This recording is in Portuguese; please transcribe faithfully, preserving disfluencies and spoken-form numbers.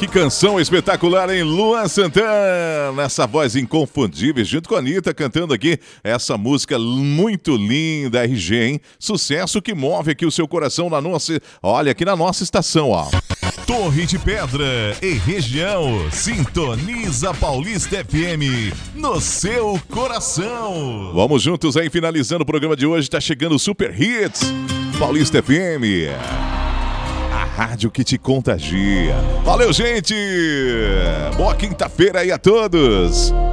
Que canção espetacular, hein? Luan Santana, essa voz inconfundível, junto com a Anitta, cantando aqui essa música muito linda, R G, hein? Sucesso que move aqui o seu coração na nossa... Olha, aqui na nossa estação, ó. Torre de Pedra e região, sintoniza Paulista F M no seu coração. Vamos juntos aí, finalizando o programa de hoje, tá chegando o Super Hits, Paulista F M. A rádio que te contagia. Valeu, gente! Boa quinta-feira aí a todos!